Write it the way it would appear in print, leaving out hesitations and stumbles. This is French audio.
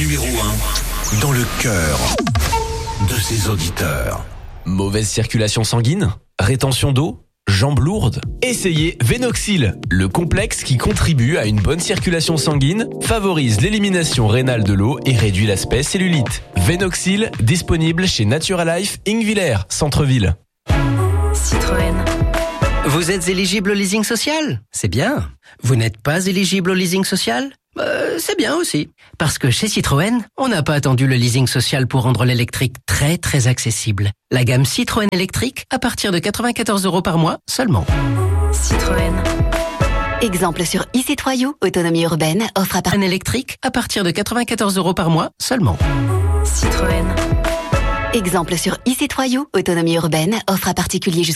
numéro 1 dans le cœur de ses auditeurs. Mauvaise circulation sanguine, rétention d'eau, jambes lourdes. Essayez Vénoxil, le complexe qui contribue à une bonne circulation sanguine, favorise l'élimination rénale de l'eau et réduit l'aspect cellulite. Vénoxil, disponible chez Naturalife, Ingvillers, centre-ville. Citroën. Vous êtes éligible au leasing social? C'est bien. Vous n'êtes pas éligible au leasing social? C'est bien aussi. Parce que chez Citroën, on n'a pas attendu le leasing social pour rendre l'électrique très très accessible. La gamme Citroën électrique à partir de 94 € par mois seulement. Citroën. Exemple sur e-C3 U, autonomie urbaine, offre à Un électrique à partir de 94 € par mois seulement. Citroën. Exemple sur e-C3 U, autonomie urbaine, offre à particulier jusqu'à